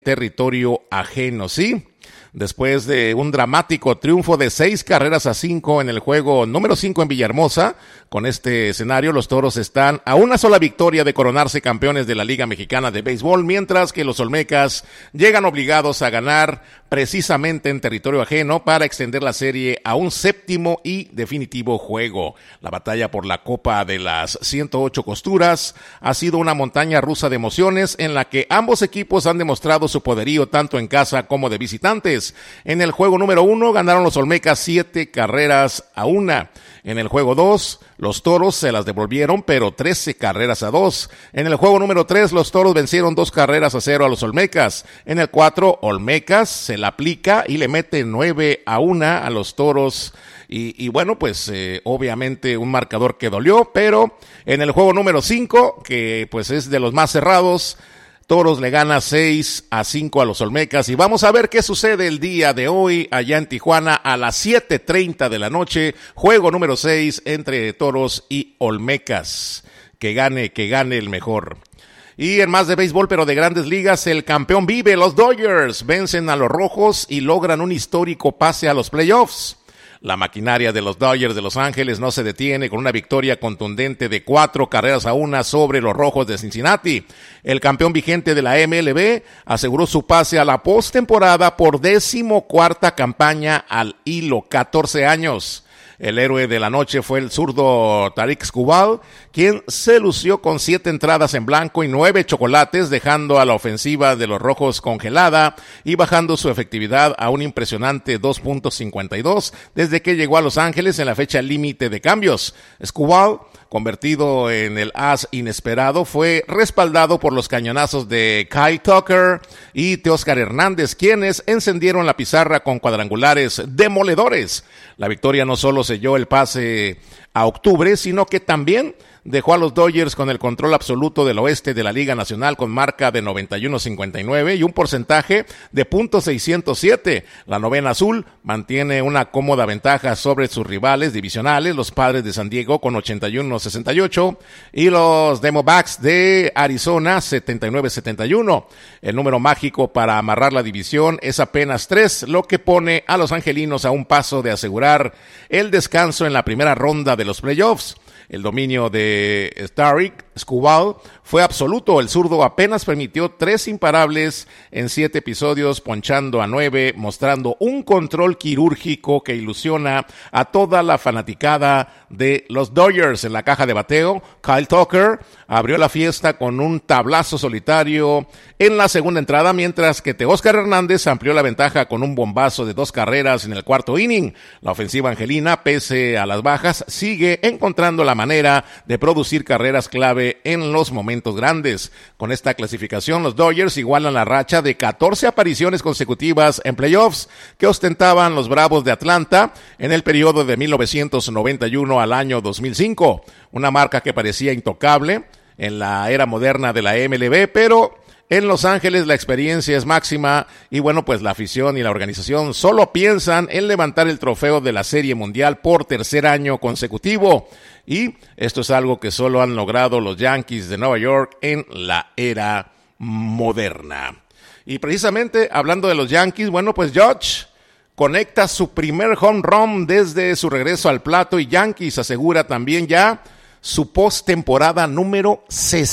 territorio ajeno, ¿sí? Después de un dramático triunfo de 6-5 en el juego número 5 en Villahermosa, con este escenario los Toros están a una sola victoria de coronarse campeones de la Liga Mexicana de Béisbol, mientras que los Olmecas llegan obligados a ganar precisamente en territorio ajeno para extender la serie a un séptimo y definitivo juego. La batalla por la Copa de las 108 Costuras ha sido una montaña rusa de emociones en la que ambos equipos han demostrado su poderío tanto en casa como de visitantes. En el juego número 1 ganaron los Olmecas 7-1. En el juego 2, los Toros se las devolvieron, pero 13-2. En el juego número 3, los Toros vencieron 2-0 a los Olmecas. En el 4, Olmecas se la aplica y le mete 9-1 a los Toros. Y bueno, pues obviamente un marcador que dolió, pero en el juego número 5, que pues es de los más cerrados, Toros le gana 6-5 a los Olmecas y vamos a ver qué sucede el día de hoy allá en Tijuana a las 7:30 de la noche, juego número 6 entre Toros y Olmecas. Que gane el mejor. Y en más de béisbol, pero de grandes ligas, el campeón vive. Los Dodgers vencen a los Rojos y logran un histórico pase a los playoffs. La maquinaria de los Dodgers de Los Ángeles no se detiene con una victoria contundente de 4-1 sobre los Rojos de Cincinnati. El campeón vigente de la MLB aseguró su pase a la postemporada por 14ª campaña al hilo, 14 años. El héroe de la noche fue el zurdo Tarik Skubal, quien se lució con 7 entradas en blanco y 9 chocolates, dejando a la ofensiva de los Rojos congelada y bajando su efectividad a un impresionante 2.52 desde que llegó a Los Ángeles en la fecha límite de cambios. Skubal, convertido en el as inesperado, fue respaldado por los cañonazos de Kyle Tucker y Teóscar Hernández, quienes encendieron la pizarra con cuadrangulares demoledores. La victoria no solo selló el pase a octubre, sino que también dejó a los Dodgers con el control absoluto del oeste de la Liga Nacional con marca de 91.59 y un porcentaje de .607. La novena azul mantiene una cómoda ventaja sobre sus rivales divisionales, los Padres de San Diego con 81.68 y los Diamondbacks de Arizona 79.71. El número mágico para amarrar la división es apenas 3, lo que pone a los angelinos a un paso de asegurar el descanso en la primera ronda de los playoffs. El dominio de Tarik Skubal fue absoluto. El zurdo apenas permitió 3 imparables en 7 episodios, ponchando a 9, mostrando un control quirúrgico que ilusiona a toda la fanaticada de los Dodgers. En la caja de bateo, Kyle Tucker abrió la fiesta con un tablazo solitario en la segunda entrada, mientras que Teóscar Hernández amplió la ventaja con un bombazo de 2 carreras en el cuarto inning. La ofensiva angelina, pese a las bajas, sigue encontrando la manera de producir carreras clave en los momentos grandes. Con esta clasificación, los Dodgers igualan la racha de 14 apariciones consecutivas en playoffs que ostentaban los Bravos de Atlanta en el periodo de 1991 al año 2005. Una marca que parecía intocable en la era moderna de la MLB, pero en Los Ángeles la experiencia es máxima y bueno, pues la afición y la organización solo piensan en levantar el trofeo de la Serie Mundial por tercer año consecutivo. Y esto es algo que solo han logrado los Yankees de Nueva York en la era moderna. Y precisamente hablando de los Yankees, bueno, pues Judge conecta su primer home run desde su regreso al plato y Yankees asegura también ya su postemporada número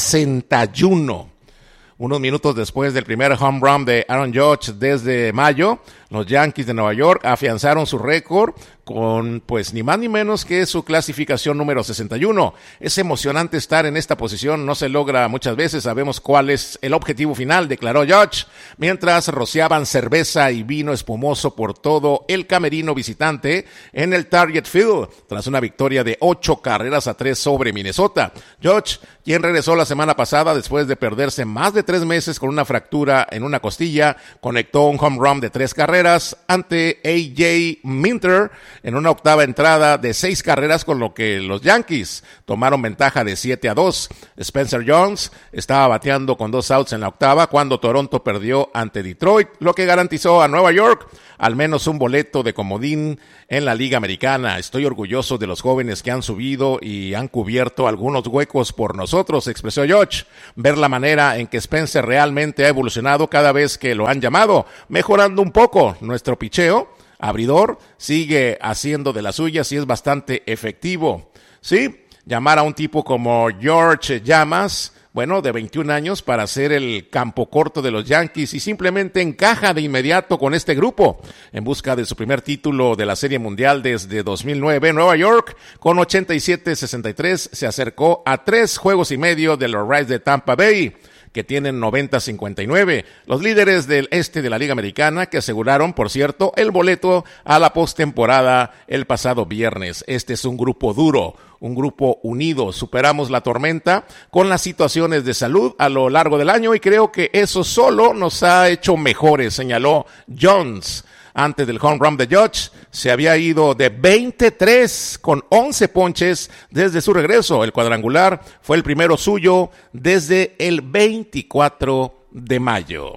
61. Unos minutos después del primer home run de Aaron Judge desde mayo, los Yankees de Nueva York afianzaron su récord con pues ni más ni menos que su clasificación número 61. Es emocionante estar en esta posición, no se logra muchas veces, sabemos cuál es el objetivo final, declaró Judge, mientras rociaban cerveza y vino espumoso por todo el camerino visitante en el Target Field, tras una victoria de 8-3 sobre Minnesota. Judge, quien regresó la semana pasada después de perderse más de 3 meses con una fractura en una costilla, conectó un home run de 3 carreras ante A.J. Minter en una octava entrada de 6 carreras, con lo que los Yankees tomaron ventaja de 7-2. Spencer Jones estaba bateando con 2 outs en la octava cuando Toronto perdió ante Detroit, lo que garantizó a Nueva York al menos un boleto de comodín en la Liga Americana. Estoy orgulloso de los jóvenes que han subido y han cubierto algunos huecos por nosotros, expresó George. Ver la manera en que Spencer realmente ha evolucionado cada vez que lo han llamado, mejorando un poco nuestro picheo abridor, sigue haciendo de las suyas y es bastante efectivo. Sí, llamar a un tipo como George Llamas, bueno, de 21 años para ser el campo corto de los Yankees, y simplemente encaja de inmediato con este grupo. En busca de su primer título de la Serie Mundial desde 2009, Nueva York, con 87-63, se acercó a 3 juegos y medio de los Rays de Tampa Bay, que tienen 90-59, los líderes del este de la Liga Americana, que aseguraron, por cierto, el boleto a la postemporada el pasado viernes. Este es un grupo duro, un grupo unido. Superamos la tormenta con las situaciones de salud a lo largo del año y creo que eso solo nos ha hecho mejores, señaló Jones. Antes del home run de Judge, se había ido de 23 con 11 ponches desde su regreso. El cuadrangular fue el primero suyo desde el 24 de mayo.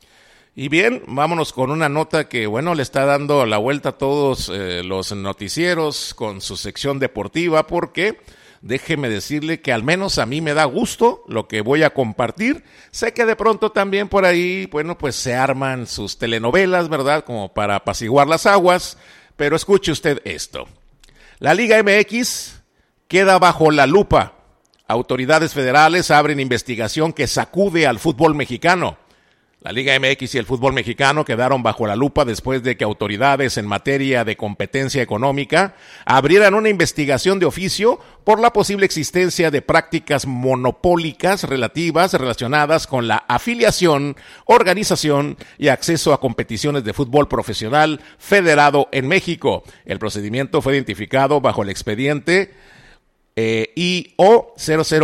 Y bien, vámonos con una nota que, bueno, le está dando la vuelta a todos los noticieros con su sección deportiva, porque déjeme decirle que al menos a mí me da gusto lo que voy a compartir. Sé que de pronto también por ahí, bueno, pues se arman sus telenovelas, ¿verdad? Como para apaciguar las aguas, pero escuche usted esto. La Liga MX queda bajo la lupa. Autoridades federales abren investigación que sacude al fútbol mexicano. La Liga MX y el fútbol mexicano quedaron bajo la lupa después de que autoridades en materia de competencia económica abrieran una investigación de oficio por la posible existencia de prácticas monopólicas relacionadas con la afiliación, organización y acceso a competiciones de fútbol profesional federado en México. El procedimiento fue identificado bajo el expediente IO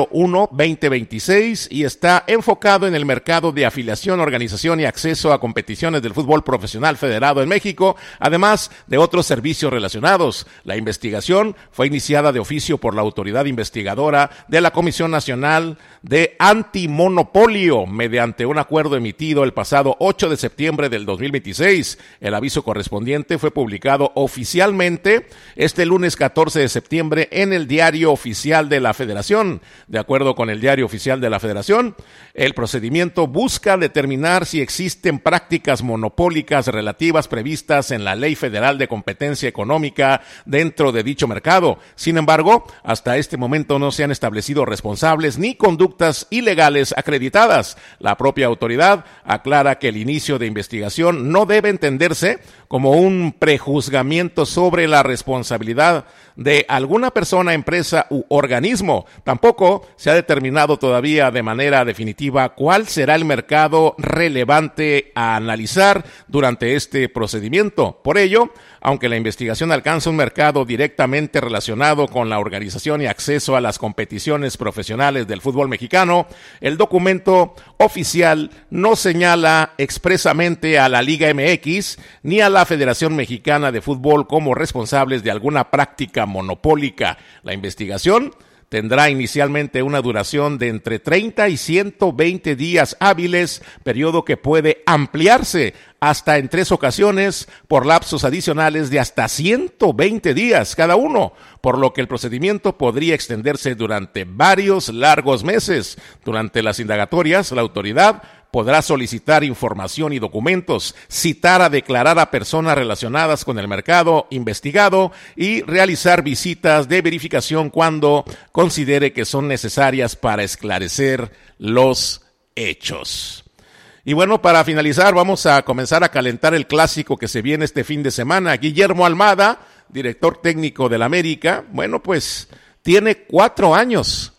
001-2026 y está enfocado en el mercado de afiliación, organización y acceso a competiciones del fútbol profesional federado en México, además de otros servicios relacionados. La investigación fue iniciada de oficio por la autoridad investigadora de la Comisión Nacional de Antimonopolio mediante un acuerdo emitido el pasado 8 de septiembre del 2026. El aviso correspondiente fue publicado oficialmente este lunes 14 de septiembre en el Diario Oficial de la Federación. De acuerdo con el Diario Oficial de la Federación, el procedimiento busca determinar si existen prácticas monopólicas relativas previstas en la Ley Federal de Competencia Económica dentro de dicho mercado. Sin embargo, hasta este momento no se han establecido responsables ni conductas ilegales acreditadas. La propia autoridad aclara que el inicio de investigación no debe entenderse como un prejuzgamiento sobre la responsabilidad de alguna persona, empresa u organismo. Tampoco se ha determinado todavía de manera definitiva cuál será el mercado relevante a analizar durante este procedimiento. Por ello, aunque la investigación alcanza un mercado directamente relacionado con la organización y acceso a las competiciones profesionales del fútbol mexicano, el documento oficial no señala expresamente a la Liga MX ni a la Federación Mexicana de Fútbol como responsables de alguna práctica monopólica. La investigación tendrá inicialmente una duración de entre 30 y 120 días hábiles, periodo que puede ampliarse hasta en 3 ocasiones por lapsos adicionales de hasta 120 días cada uno, por lo que el procedimiento podría extenderse durante varios largos meses. Durante las indagatorias, la autoridad podrá solicitar información y documentos, citar a declarar a personas relacionadas con el mercado investigado y realizar visitas de verificación cuando considere que son necesarias para esclarecer los hechos. Y bueno, para finalizar, vamos a comenzar a calentar el clásico que se viene este fin de semana. Guillermo Almada, director técnico del América, bueno, pues tiene 4 años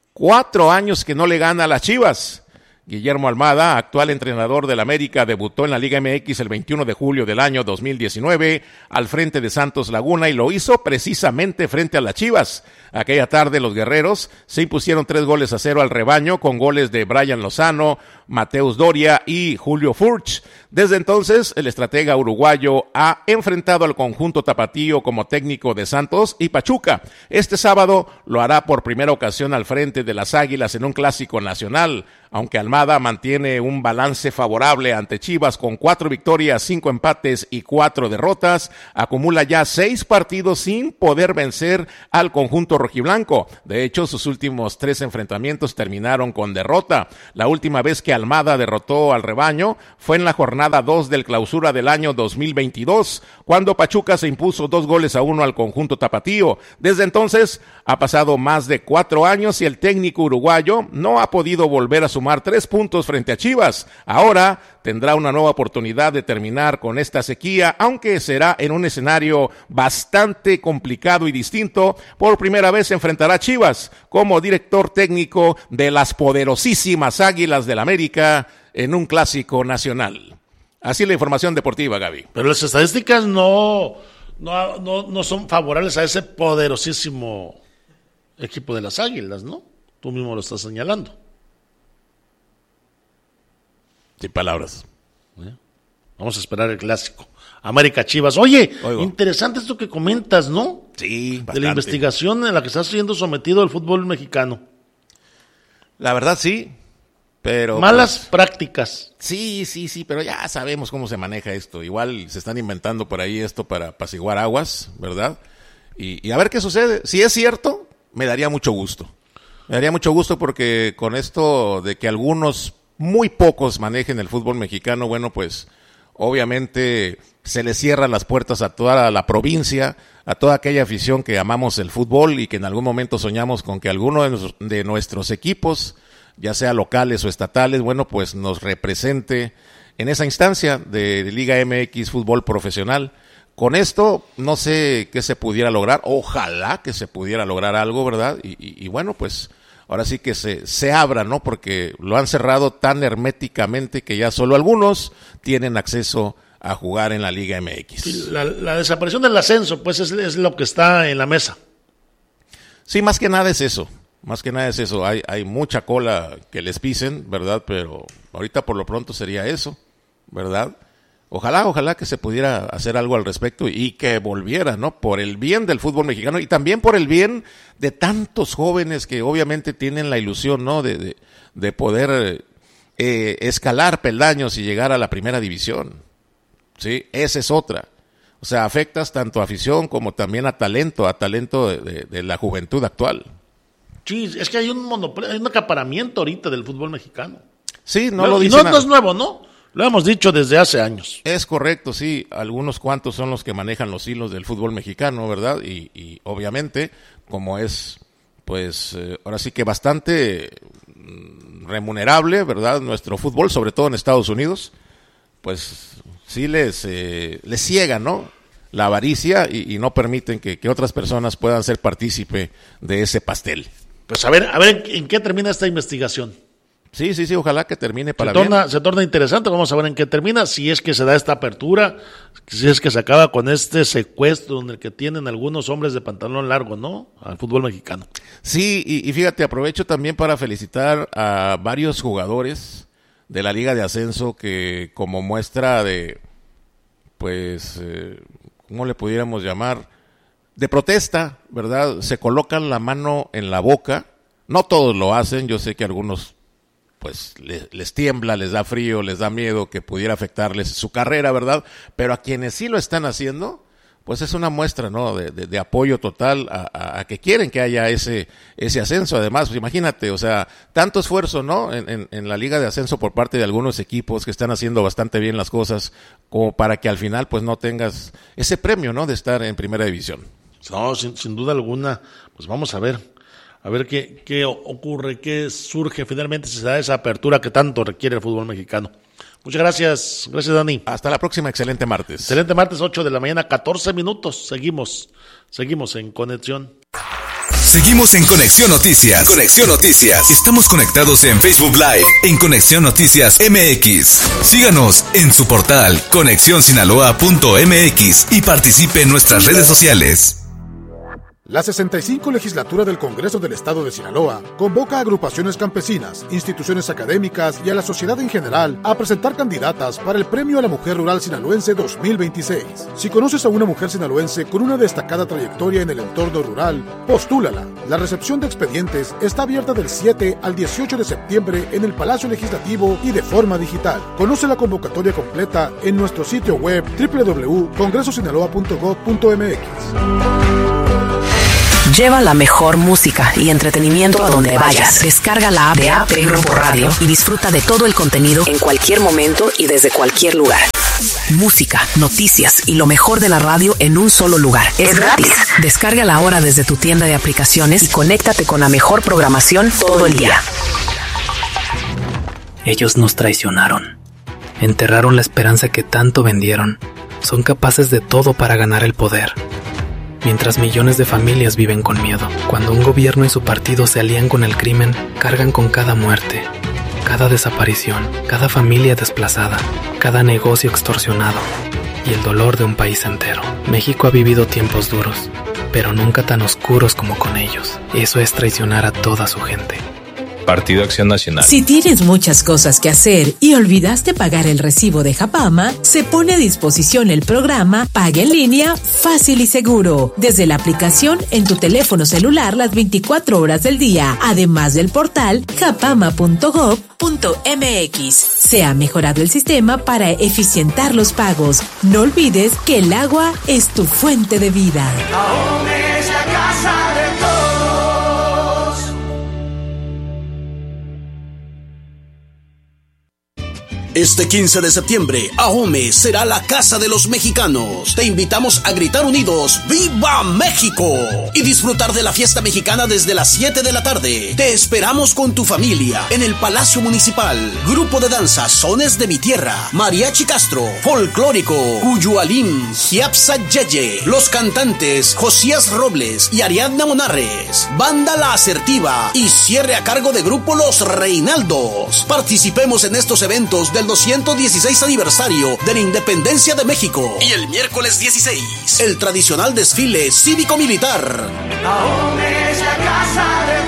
que no le gana a las Chivas. Guillermo Almada, actual entrenador del América, debutó en la Liga MX el 21 de julio del año 2019 al frente de Santos Laguna y lo hizo precisamente frente a las Chivas. Aquella tarde los guerreros se impusieron 3-0 al rebaño con goles de Brian Lozano, Mateus Doria y Julio Furch. Desde entonces, el estratega uruguayo ha enfrentado al conjunto tapatío como técnico de Santos y Pachuca. Este sábado lo hará por primera ocasión al frente de las Águilas en un clásico nacional, aunque Almada mantiene un balance favorable ante Chivas con 4 victorias, 5 empates y 4 derrotas, acumula ya 6 partidos sin poder vencer al conjunto rojiblanco. De hecho, sus últimos 3 enfrentamientos terminaron con derrota. La última vez que Almada derrotó al rebaño fue en la jornada 2 del clausura del año 2022, cuando Pachuca se impuso 2-1 al conjunto tapatío. Desde entonces ha pasado más de 4 años y el técnico uruguayo no ha podido volver a sumar 3 puntos frente a Chivas. Ahora tendrá una nueva oportunidad de terminar con esta sequía, aunque será en un escenario bastante complicado y distinto. Por primera vez se enfrentará a Chivas como director técnico de las poderosísimas Águilas del América en un clásico nacional. Así la información deportiva, Gaby. Pero las estadísticas no son favorables a ese poderosísimo equipo de las Águilas, ¿no? Tú mismo lo estás señalando. Sin palabras. Vamos a esperar el clásico. América Chivas. Oye, interesante esto que comentas, ¿no? Sí, bastante. De la investigación en la que está siendo sometido el fútbol mexicano. La verdad sí, pero... Malas prácticas. Sí, pero ya sabemos cómo se maneja esto. Igual se están inventando por ahí esto para apaciguar aguas, ¿verdad? Y a ver qué sucede. Si es cierto, me daría mucho gusto. Me daría mucho gusto porque con esto de que algunos, muy pocos, manejen el fútbol mexicano, bueno, pues obviamente se le cierran las puertas a toda la provincia, a toda aquella afición que amamos el fútbol y que en algún momento soñamos con que alguno de nuestros equipos, ya sea locales o estatales, bueno, pues nos represente en esa instancia de Liga MX Fútbol Profesional. Con esto, no sé qué se pudiera lograr, ojalá que se pudiera lograr algo, ¿verdad? Y bueno, pues ahora sí que se abra, ¿no? Porque lo han cerrado tan herméticamente que ya solo algunos tienen acceso a jugar en la Liga MX. La desaparición del ascenso, pues es lo que está en la mesa. Sí, más que nada es eso. Hay mucha cola que les pisen, ¿verdad? Pero ahorita por lo pronto sería eso, ¿verdad? Ojalá que se pudiera hacer algo al respecto y que volviera, ¿no? Por el bien del fútbol mexicano y también por el bien de tantos jóvenes que obviamente tienen la ilusión, ¿no? De poder escalar peldaños y llegar a la primera división. Sí, esa es otra. O sea, afectas tanto a afición como también a talento de la juventud actual. Sí, es que hay un acaparamiento ahorita del fútbol mexicano. Sí, no es nuevo, ¿no? Lo hemos dicho desde hace años. Es correcto, sí. Algunos cuantos son los que manejan los hilos del fútbol mexicano, ¿verdad? Y obviamente, como es, pues, ahora sí que bastante remunerable, ¿verdad? Nuestro fútbol, sobre todo en Estados Unidos, pues sí les ciega, ¿no? La avaricia y no permiten que otras personas puedan ser partícipe de ese pastel. Pues a ver en qué termina esta investigación. Sí, ojalá que termine para bien. Se torna interesante, vamos a ver en qué termina, si es que se da esta apertura, si es que se acaba con este secuestro en el que tienen algunos hombres de pantalón largo, ¿no? Al fútbol mexicano. Sí, y fíjate, aprovecho también para felicitar a varios jugadores de la Liga de Ascenso que como muestra de, pues, ¿cómo le pudiéramos llamar? De protesta, ¿verdad? Se colocan la mano en la boca. No todos lo hacen, yo sé que algunos pues les tiembla, les da frío, les da miedo que pudiera afectarles su carrera, ¿verdad? Pero a quienes sí lo están haciendo, pues es una muestra, ¿no? De apoyo total a que quieren que haya ese ascenso. Además, pues imagínate, o sea, tanto esfuerzo, ¿no? En la Liga de Ascenso por parte de algunos equipos que están haciendo bastante bien las cosas, como para que al final pues no tengas ese premio, ¿no? De estar en primera división. No, sin duda alguna, pues vamos a ver qué ocurre, qué surge finalmente si se da esa apertura que tanto requiere el fútbol mexicano. Muchas gracias, Dani. Hasta la próxima, excelente martes. Excelente martes, 8 de la mañana, 14 minutos, seguimos en Conexión. Seguimos en Conexión Noticias. Estamos conectados en Facebook Live, en Conexión Noticias MX. Síganos en su portal, conexionsinaloa.mx y participe en nuestras redes sociales. La 65 legislatura del Congreso del Estado de Sinaloa convoca a agrupaciones campesinas, instituciones académicas y a la sociedad en general a presentar candidatas para el Premio a la Mujer Rural Sinaloense 2026. Si conoces a una mujer sinaloense con una destacada trayectoria en el entorno rural, postúlala. La recepción de expedientes está abierta del 7 al 18 de septiembre en el Palacio Legislativo y de forma digital. Conoce la convocatoria completa en nuestro sitio web www.congresosinaloa.gov.mx. Lleva la mejor música y entretenimiento a donde vayas. Descarga la app de AP Grupo Radio y disfruta de todo el contenido en cualquier momento y desde cualquier lugar. Música, noticias y lo mejor de la radio en un solo lugar. Es gratis. Descárgala ahora desde tu tienda de aplicaciones y conéctate con la mejor programación todo el día. Ellos nos traicionaron. Enterraron la esperanza que tanto vendieron. Son capaces de todo para ganar el poder. Mientras millones de familias viven con miedo. Cuando un gobierno y su partido se alían con el crimen, cargan con cada muerte, cada desaparición, cada familia desplazada, cada negocio extorsionado y el dolor de un país entero. México ha vivido tiempos duros, pero nunca tan oscuros como con ellos. Eso es traicionar a toda su gente. Partido Acción Nacional. Si tienes muchas cosas que hacer y olvidaste pagar el recibo de Japama, se pone a disposición el programa Paga en Línea Fácil y Seguro, desde la aplicación en tu teléfono celular las 24 horas del día, además del portal japama.gov.mx. Se ha mejorado el sistema para eficientar los pagos. No olvides que el agua es tu fuente de vida. Ahome es la casa de todos. Este 15 de septiembre, Ahome será la casa de los mexicanos. Te invitamos a gritar unidos ¡Viva México! Y disfrutar de la fiesta mexicana desde las 7 de la tarde. Te esperamos con tu familia en el Palacio Municipal. Grupo de danza Sones de mi Tierra, Mariachi Castro, Folclórico, Cuyualín, Giapsa Yeye, los cantantes Josías Robles y Ariadna Monarres, Banda La Asertiva y cierre a cargo de Grupo Los Reinaldos. Participemos en estos eventos del 216 aniversario de la Independencia de México. Y el miércoles 16, el tradicional desfile cívico-militar. Ahome es la casa de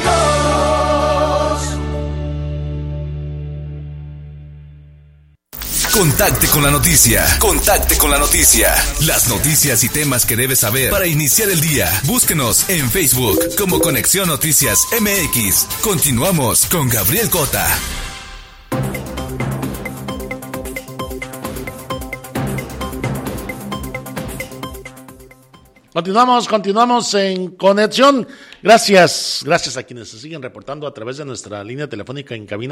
todos. Contacte con la noticia. Contacte con la noticia. Las noticias y temas que debes saber para iniciar el día. Búsquenos en Facebook como Conexión Noticias MX. Continuamos con Gabriel Cota. Continuamos en conexión. Gracias a quienes se siguen reportando a través de nuestra línea telefónica en cabina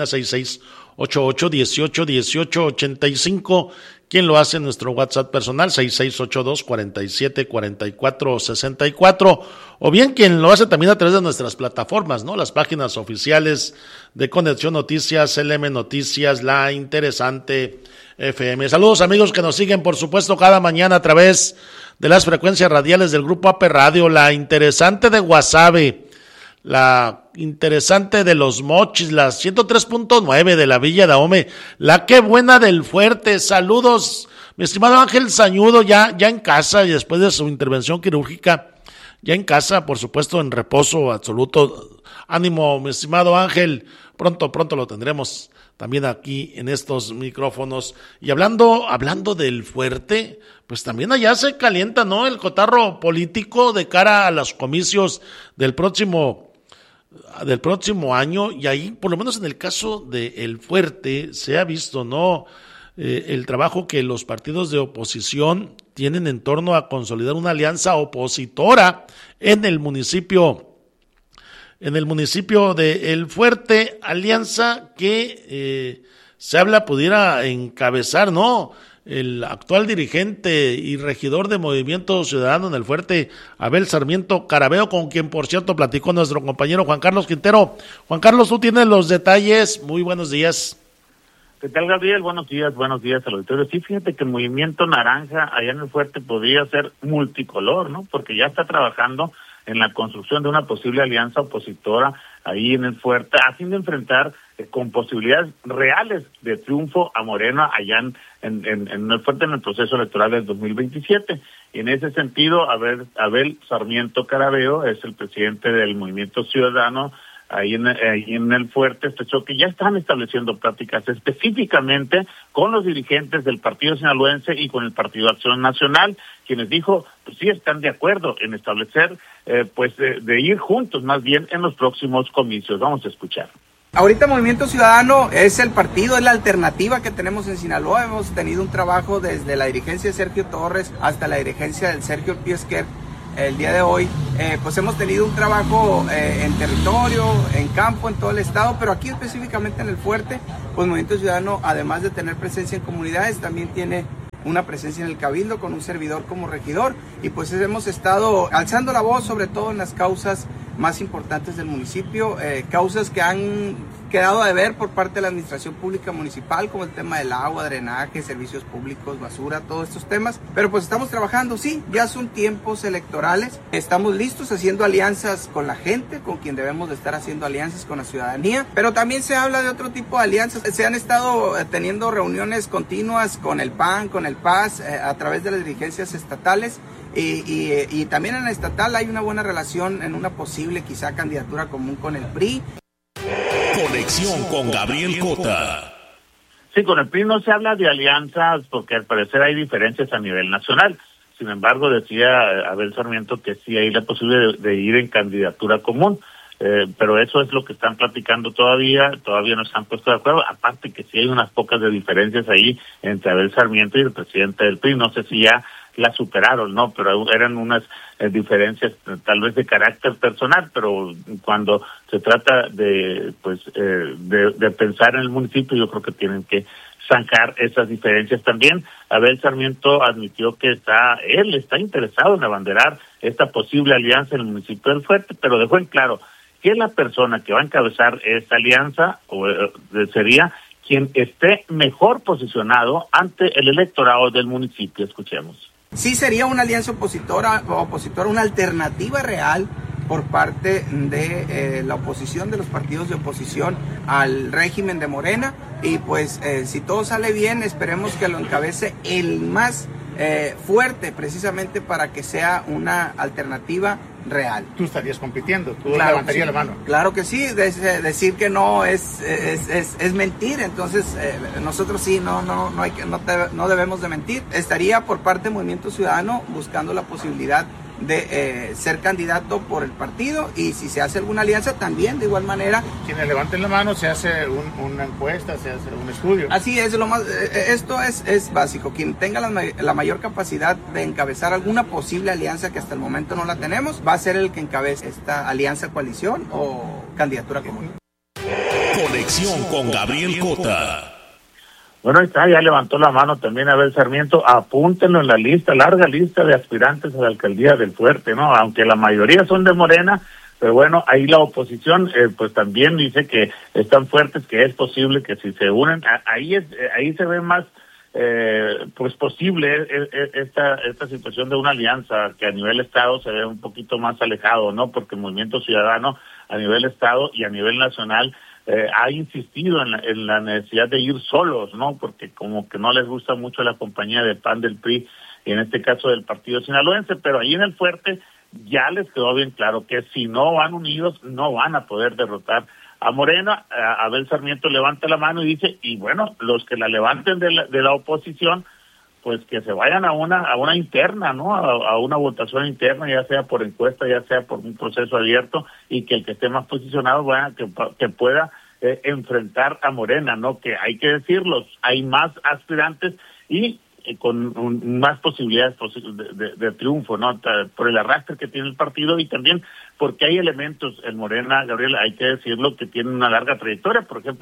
6688-1818-85. Quien lo hace en nuestro WhatsApp personal 6682-474464. O bien quien lo hace también a través de nuestras plataformas, ¿no? Las páginas oficiales de Conexión Noticias, LM Noticias, La Interesante FM. Saludos amigos que nos siguen, por supuesto, cada mañana a través de las frecuencias radiales del Grupo AP Radio, La Interesante de Guasave, La Interesante de Los Mochis, la 103.9 de la Villa de Ahome, la Qué Buena del Fuerte. Saludos, mi estimado Ángel Sañudo, ya en casa y después de su intervención quirúrgica, ya en casa, por supuesto, en reposo absoluto. Ánimo, mi estimado Ángel, pronto lo tendremos también aquí en estos micrófonos. Y hablando del fuerte, pues también allá se calienta, ¿no?, el cotarro político de cara a los comicios del próximo año, y ahí, por lo menos en el caso de El Fuerte, se ha visto, ¿no?, el trabajo que los partidos de oposición tienen en torno a consolidar una alianza opositora en el municipio de El Fuerte, alianza que se habla pudiera encabezar, ¿no?, el actual dirigente y regidor de Movimiento Ciudadano en El Fuerte, Abel Sarmiento Carabeo, con quien, por cierto, platicó nuestro compañero Juan Carlos Quintero. Juan Carlos, tú tienes los detalles. Muy buenos días. ¿Qué tal, Gabriel? Buenos días al auditorio. Sí, fíjate que el Movimiento Naranja allá en El Fuerte podría ser multicolor, ¿no? Porque ya está trabajando en la construcción de una posible alianza opositora ahí en el Fuerte, a fin de enfrentar con posibilidades reales de triunfo a Morena allá en el Fuerte en el proceso electoral del 2027. Y en ese sentido, Abel Sarmiento Carabeo es el presidente del Movimiento Ciudadano ahí en el Fuerte, que ya están estableciendo pláticas específicamente con los dirigentes del Partido Sinaloense y con el Partido Acción Nacional, quienes dijo, pues sí están de acuerdo en establecer, de ir juntos más bien en los próximos comicios. Vamos a escuchar. Ahorita Movimiento Ciudadano es el partido, es la alternativa que tenemos en Sinaloa. Hemos tenido un trabajo desde la dirigencia de Sergio Torres hasta la dirigencia del Sergio Piesquer. El día de hoy, pues hemos tenido un trabajo en territorio, en campo, en todo el estado, pero aquí específicamente en el Fuerte, pues Movimiento Ciudadano, además de tener presencia en comunidades, también tiene una presencia en el Cabildo con un servidor como regidor, y pues hemos estado alzando la voz sobre todo en las causas más importantes del municipio, causas que han quedado a deber por parte de la administración pública municipal, como el tema del agua, drenaje, servicios públicos, basura, todos estos temas, pero pues estamos trabajando, sí, ya son tiempos electorales, estamos listos haciendo alianzas con la gente, con quien debemos de estar haciendo alianzas con la ciudadanía, pero también se habla de otro tipo de alianzas, se han estado teniendo reuniones continuas con el PAN, con el PAS, a través de las dirigencias estatales, y también en la estatal hay una buena relación en una posible quizá candidatura común con el PRI. Conexión con Gabriel Cota. Sí, con el PRI no se habla de alianzas porque al parecer hay diferencias a nivel nacional. Sin embargo, decía Abel Sarmiento que sí hay la posibilidad de ir en candidatura común. Pero eso es lo que están platicando todavía no se han puesto de acuerdo, aparte que sí hay unas pocas de diferencias ahí entre Abel Sarmiento y el presidente del PRI, no sé si ya la superaron, ¿no? Pero eran unas diferencias tal vez de carácter personal, pero cuando se trata de pensar en el municipio, yo creo que tienen que zanjar esas diferencias también. Abel Sarmiento admitió que él está interesado en abanderar esta posible alianza en el municipio del Fuerte, pero dejó en claro que la persona que va a encabezar esta alianza sería quien esté mejor posicionado ante el electorado del municipio. Escuchemos. Sí sería una alianza opositora, una alternativa real por parte de la oposición, de los partidos de oposición al régimen de Morena, y pues si todo sale bien, esperemos que lo encabece el más fuerte, precisamente para que sea una alternativa real. Tú estarías compitiendo, tú claro, levantarías sí, la mano. Claro que sí, decir que no es mentir, entonces nosotros sí, no debemos de mentir. Estaría por parte del Movimiento Ciudadano buscando la posibilidad de ser candidato por el partido, y si se hace alguna alianza también de igual manera. Quienes levanten la mano, se hace una encuesta, se hace un estudio. Así es, esto es básico. Quien tenga la mayor capacidad de encabezar alguna posible alianza, que hasta el momento no la tenemos, va a ser el que encabece esta alianza, coalición o candidatura común. Conexión con Gabriel Cota. Bueno, ahí está, ya levantó la mano también Abel Sarmiento. Apúntenlo en la lista, larga lista de aspirantes a la alcaldía del Fuerte, ¿no? Aunque la mayoría son de Morena, pero bueno, ahí la oposición pues también dice que están fuertes, que es posible que si se unen, ahí se ve más pues posible esta situación de una alianza, que a nivel estado se ve un poquito más alejado, ¿no? Porque el Movimiento Ciudadano a nivel estado y a nivel nacional ha insistido en la necesidad de ir solos, ¿no? Porque como que no les gusta mucho la compañía del PAN, del PRI, y en este caso del Partido Sinaloense, pero ahí en el Fuerte ya les quedó bien claro que si no van unidos no van a poder derrotar a Morena. Abel Sarmiento levanta la mano y dice, y bueno, los que la levanten de la oposición, pues que se vayan a una interna, ¿no? A una votación interna, ya sea por encuesta, ya sea por un proceso abierto, y que el que esté más posicionado, bueno, que pueda enfrentar a Morena, ¿no? Que hay que decirlo, hay más aspirantes y con más posibilidades de triunfo, ¿no? Por el arrastre que tiene el partido, y también porque hay elementos en Morena, Gabriel, hay que decirlo, que tienen una larga trayectoria. Por ejemplo,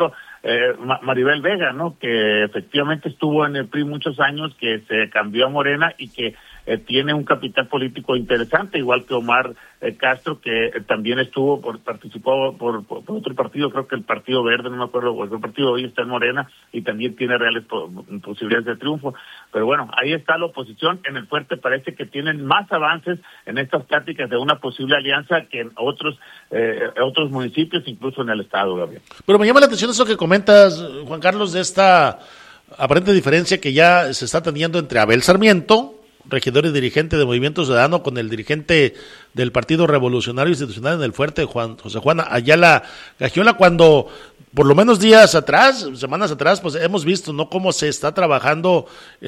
Maribel Vega, ¿no? Que efectivamente estuvo en el PRI muchos años, que se cambió a Morena y que tiene un capital político interesante, igual que Omar Castro, que también participó por otro partido, creo que el Partido Verde, no me acuerdo, o el partido hoy está en Morena y también tiene reales posibilidades de triunfo. Pero bueno, ahí está la oposición. En el Fuerte parece que tienen más avances en estas pláticas de una posible alianza que en otros municipios, incluso en el estado, Gabriel. Pero me llama la atención eso que comentas, Juan Carlos, de esta aparente diferencia que ya se está teniendo entre Abel Sarmiento, regidor y dirigente de Movimiento Ciudadano, con el dirigente del Partido Revolucionario Institucional en el Fuerte, José Juan Ayala Gagiola, cuando por lo menos semanas atrás, pues hemos visto, ¿no?, cómo se está trabajando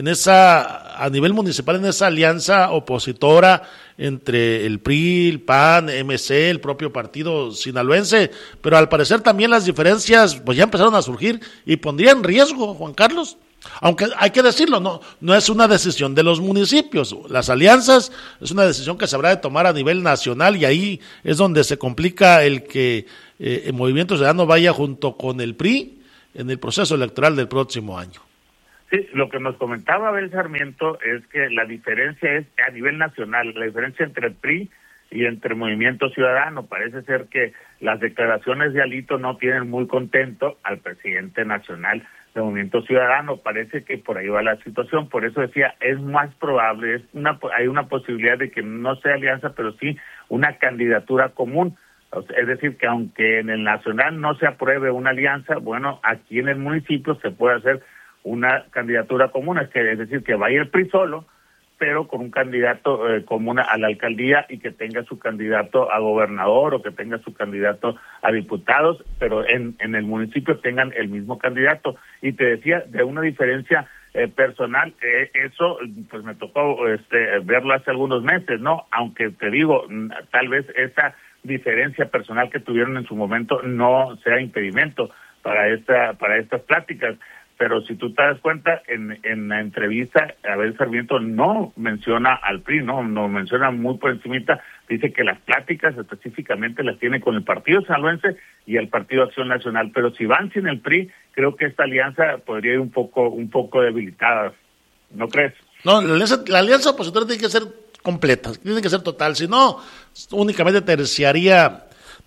a nivel municipal, en esa alianza opositora entre el PRI, el PAN, MC, el propio partido sinaloense, pero al parecer también las diferencias pues ya empezaron a surgir y pondría en riesgo, Juan Carlos. Aunque hay que decirlo, no es una decisión de los municipios, las alianzas es una decisión que se habrá de tomar a nivel nacional, y ahí es donde se complica el que el Movimiento Ciudadano vaya junto con el PRI en el proceso electoral del próximo año. Sí, lo que nos comentaba Abel Sarmiento es que la diferencia es a nivel nacional, la diferencia entre el PRI y entre Movimiento Ciudadano. Parece ser que las declaraciones de Alito no tienen muy contento al presidente nacional de Movimiento Ciudadano. Parece que por ahí va la situación, por eso decía, es más probable, hay una posibilidad de que no sea alianza, pero sí una candidatura común. Es decir, que aunque en el nacional no se apruebe una alianza, bueno, aquí en el municipio se puede hacer una candidatura común, es decir, que vaya el PRI solo, pero con un candidato común a la alcaldía, y que tenga su candidato a gobernador o que tenga su candidato a diputados, pero en el municipio tengan el mismo candidato. Y te decía, de una diferencia personal, eso pues me tocó verlo hace algunos meses, ¿no? Aunque te digo, tal vez esa diferencia personal que tuvieron en su momento no sea impedimento para estas pláticas. Pero si tú te das cuenta, en la entrevista, Abel Sarmiento no menciona al PRI, no menciona muy por encimita, dice que las pláticas específicamente las tiene con el Partido Sinaloense y el Partido Acción Nacional, pero si van sin el PRI, creo que esta alianza podría ir un poco debilitada, ¿no crees? No, la alianza opositora tiene que ser completa, tiene que ser total, si no, únicamente terciaría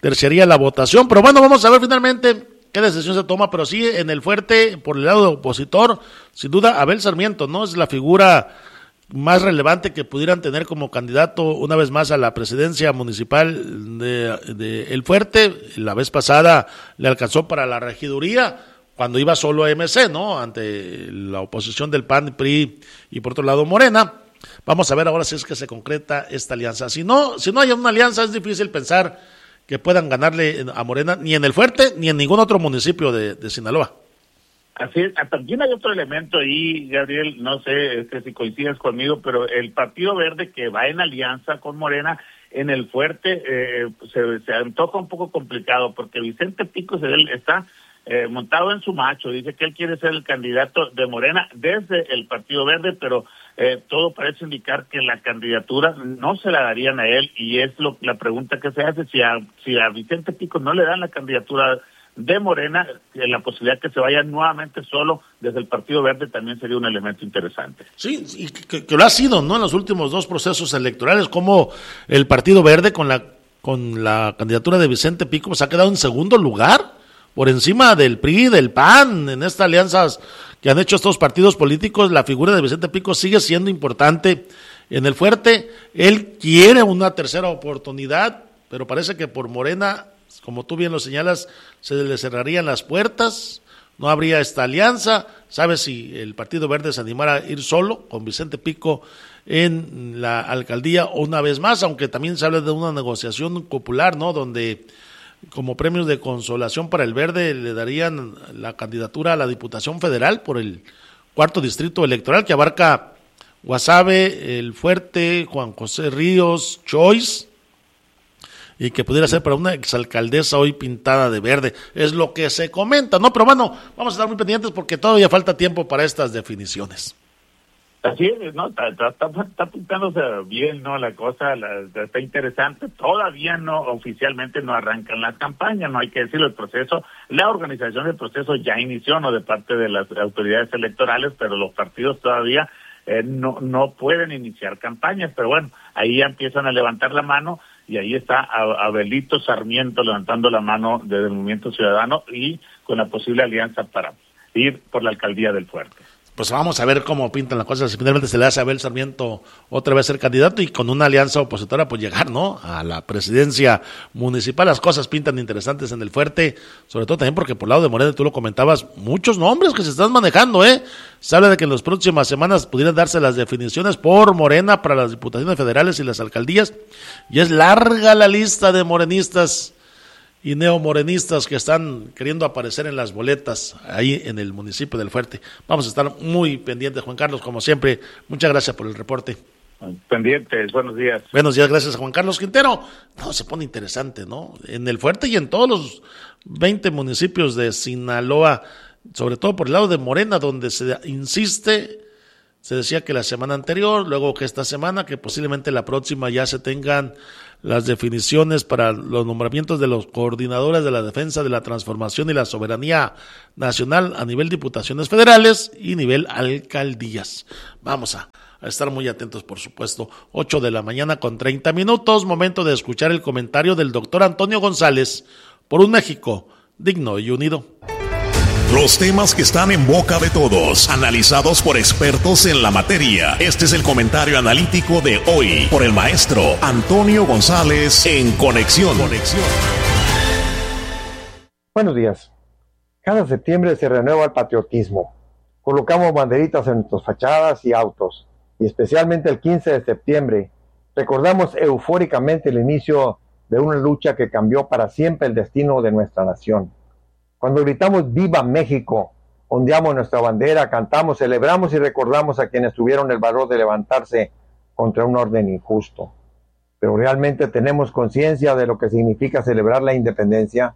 la votación. Pero bueno, vamos a ver finalmente qué decisión se toma, pero sí, en el Fuerte, por el lado opositor, sin duda, Abel Sarmiento, ¿no?, es la figura más relevante que pudieran tener como candidato una vez más a la presidencia municipal de El Fuerte. La vez pasada le alcanzó para la regiduría, cuando iba solo a MC, ¿no?, ante la oposición del PAN, PRI y por otro lado Morena. Vamos a ver ahora si es que se concreta esta alianza. Si no hay una alianza, es difícil pensar que puedan ganarle a Morena, ni en El Fuerte, ni en ningún otro municipio de Sinaloa. Así es. También hay otro elemento ahí, Gabriel, no sé si coincides conmigo, pero el Partido Verde, que va en alianza con Morena, en El Fuerte se antoja un poco complicado, porque Vicente Pico está montado en su macho, dice que él quiere ser el candidato de Morena desde el Partido Verde, pero todo parece indicar que la candidatura no se la darían a él, y es la pregunta que se hace, si a Vicente Pico no le dan la candidatura de Morena, la posibilidad que se vaya nuevamente solo desde el Partido Verde también sería un elemento interesante. Sí, y que lo ha sido, ¿no?, en los últimos dos procesos electorales, como el Partido Verde con la candidatura de Vicente Pico pues ha quedado en segundo lugar, por encima del PRI, del PAN, en estas alianzas que han hecho estos partidos políticos. La figura de Vicente Pico sigue siendo importante en El Fuerte. Él quiere una tercera oportunidad, pero parece que por Morena, como tú bien lo señalas, se le cerrarían las puertas, no habría esta alianza. ¿Sabes si el Partido Verde se animara a ir solo con Vicente Pico en la alcaldía una vez más? Aunque también se habla de una negociación popular, ¿no?, donde como premios de consolación para el Verde le darían la candidatura a la Diputación Federal por el 4º distrito electoral, que abarca Guasave, El Fuerte, Juan José Ríos, Choice, y que pudiera ser para una exalcaldesa hoy pintada de verde. Es lo que se comenta, ¿no? Pero bueno, vamos a estar muy pendientes porque todavía falta tiempo para estas definiciones. Así es, ¿no? Está apuntándose bien, ¿no? La cosa está interesante. Todavía no, oficialmente no arrancan las campañas, no hay que decirlo, el proceso, la organización del proceso ya inició, ¿no? De parte de las autoridades electorales, pero los partidos todavía no pueden iniciar campañas. Pero bueno, ahí ya empiezan a levantar la mano y ahí está Abelito Sarmiento levantando la mano del Movimiento Ciudadano y con la posible alianza para ir por la alcaldía del Fuerte. Pues vamos a ver cómo pintan las cosas. Si finalmente se le hace a Abel Sarmiento otra vez ser candidato y con una alianza opositora pues llegar, ¿no?, a la presidencia municipal. Las cosas pintan interesantes en el Fuerte, sobre todo también porque por el lado de Morena, tú lo comentabas, muchos nombres que se están manejando, Se habla de que en las próximas semanas pudieran darse las definiciones por Morena para las diputaciones federales y las alcaldías, y es larga la lista de morenistas y neomorenistas que están queriendo aparecer en las boletas ahí en el municipio del Fuerte. Vamos a estar muy pendientes, Juan Carlos, como siempre. Muchas gracias por el reporte. Pendientes, buenos días. Buenos días, gracias a Juan Carlos Quintero. No, se pone interesante, ¿no? En el Fuerte y en todos los 20 municipios de Sinaloa, sobre todo por el lado de Morena, donde se insiste. Se decía que la semana anterior, luego que esta semana, que posiblemente la próxima ya se tengan las definiciones para los nombramientos de los coordinadores de la defensa de la transformación y la soberanía nacional a nivel diputaciones federales y nivel alcaldías. Vamos a estar muy atentos, por supuesto. 8 de la mañana con 30 minutos, momento de escuchar el comentario del doctor Antonio González por un México digno y unido. Los temas que están en boca de todos, analizados por expertos en la materia. Este es el comentario analítico de hoy por el maestro Antonio González en Conexión. Buenos días. Cada septiembre se renueva el patriotismo. Colocamos banderitas en nuestras fachadas y autos. Y especialmente el 15 de septiembre, recordamos eufóricamente el inicio de una lucha que cambió para siempre el destino de nuestra nación. Cuando gritamos ¡Viva México!, ondeamos nuestra bandera, cantamos, celebramos y recordamos a quienes tuvieron el valor de levantarse contra un orden injusto. Pero realmente tenemos conciencia de lo que significa celebrar la independencia.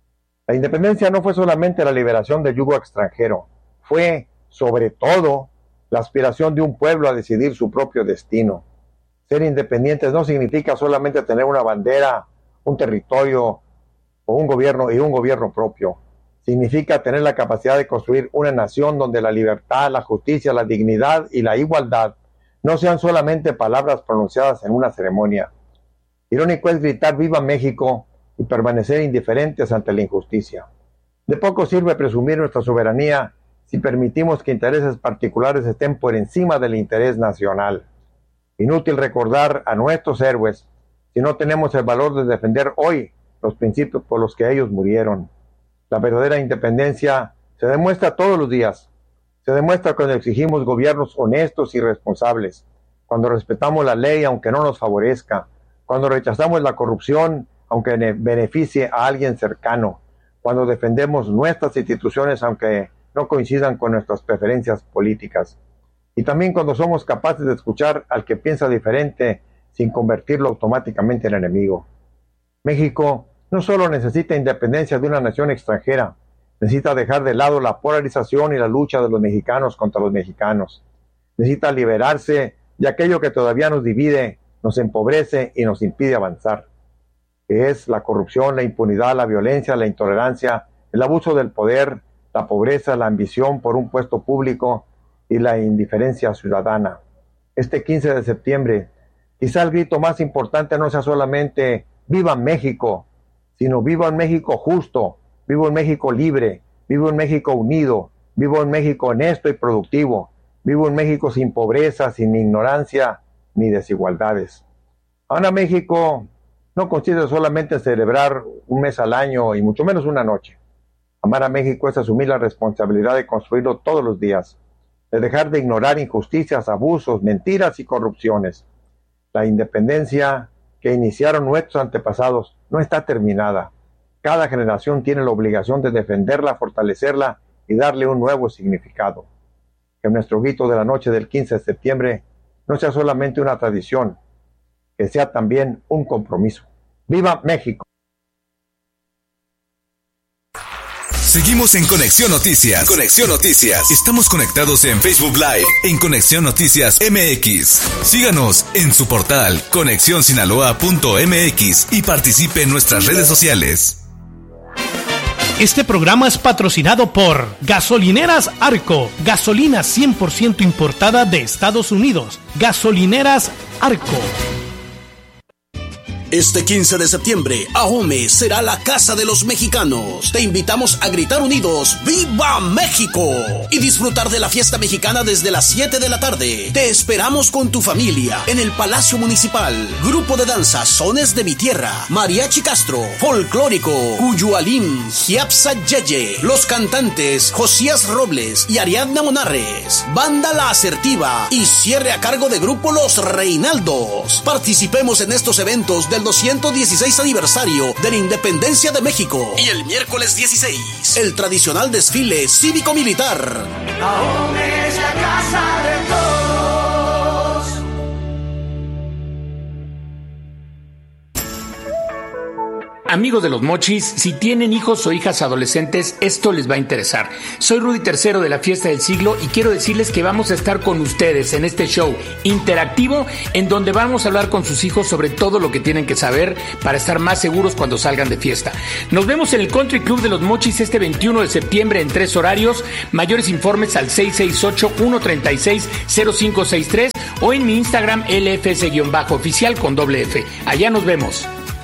La independencia no fue solamente la liberación del yugo extranjero, fue, sobre todo, la aspiración de un pueblo a decidir su propio destino. Ser independientes no significa solamente tener una bandera, un territorio o un gobierno propio. Significa tener la capacidad de construir una nación donde la libertad, la justicia, la dignidad y la igualdad no sean solamente palabras pronunciadas en una ceremonia. Irónico es gritar ¡Viva México! Y permanecer indiferentes ante la injusticia. De poco sirve presumir nuestra soberanía si permitimos que intereses particulares estén por encima del interés nacional. Inútil recordar a nuestros héroes si no tenemos el valor de defender hoy los principios por los que ellos murieron. La verdadera independencia se demuestra todos los días. Se demuestra cuando exigimos gobiernos honestos y responsables, cuando respetamos la ley aunque no nos favorezca, cuando rechazamos la corrupción aunque beneficie a alguien cercano, cuando defendemos nuestras instituciones aunque no coincidan con nuestras preferencias políticas, y también cuando somos capaces de escuchar al que piensa diferente sin convertirlo automáticamente en enemigo. México no solo necesita independencia de una nación extranjera, necesita dejar de lado la polarización y la lucha de los mexicanos contra los mexicanos. Necesita liberarse de aquello que todavía nos divide, nos empobrece y nos impide avanzar, que es la corrupción, la impunidad, la violencia, la intolerancia, el abuso del poder, la pobreza, la ambición por un puesto público y la indiferencia ciudadana. Este 15 de septiembre, quizá el grito más importante no sea solamente ¡Viva México!, sino ¡Viva un México justo! ¡Viva un México libre! ¡Viva un México unido! ¡Viva un México honesto y productivo! ¡Viva un México sin pobreza, sin ignorancia ni desigualdades! Ahora México no consiste solamente en celebrar un mes al año y mucho menos una noche. Amar a México es asumir la responsabilidad de construirlo todos los días, de dejar de ignorar injusticias, abusos, mentiras y corrupciones. La independencia que iniciaron nuestros antepasados no está terminada. Cada generación tiene la obligación de defenderla, fortalecerla y darle un nuevo significado. Que nuestro grito de la noche del 15 de septiembre no sea solamente una tradición, que sea también un compromiso. ¡Viva México! Seguimos en Conexión Noticias. Conexión Noticias. Estamos conectados en Facebook Live, en Conexión Noticias MX. Síganos en su portal conexionsinaloa.mx y participe en nuestras redes sociales. Este programa es patrocinado por Gasolineras Arco, gasolina 100% importada de Estados Unidos. Gasolineras Arco. Este 15 de septiembre, Ahome será la casa de los mexicanos. Te invitamos a gritar unidos ¡Viva México! Y disfrutar de la fiesta mexicana desde las 7 de la tarde. Te esperamos con tu familia en el Palacio Municipal. Grupo de danza Sones de mi Tierra, Mariachi Castro, Folclórico, Cuyualim, Giapsa Yeye, los cantantes Josías Robles y Ariadna Monarres, Banda La Asertiva y cierre a cargo de Grupo Los Reinaldos. Participemos en estos eventos del 216 aniversario de la Independencia de México. Y el miércoles 16, el tradicional desfile cívico-militar. Ahome es la casa de todos. Amigos de los Mochis, si tienen hijos o hijas adolescentes, esto les va a interesar. Soy Rudy III de la Fiesta del Siglo y quiero decirles que vamos a estar con ustedes en este show interactivo en donde vamos a hablar con sus hijos sobre todo lo que tienen que saber para estar más seguros cuando salgan de fiesta. Nos vemos en el Country Club de los Mochis este 21 de septiembre en 3 horarios. Mayores informes al 668-136-0563 o en mi Instagram LFS-oficial con doble F. Allá nos vemos.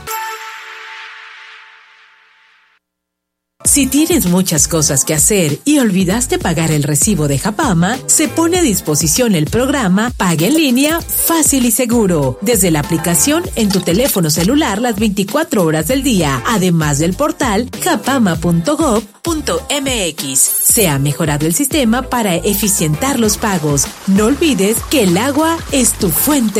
Si tienes muchas cosas que hacer y olvidaste pagar el recibo de Japama, se pone a disposición el programa Paga en Línea Fácil y Seguro, desde la aplicación en tu teléfono celular las 24 horas del día, además del portal japama.gov.mx. Se ha mejorado el sistema para eficientar los pagos. No olvides que el agua es tu fuente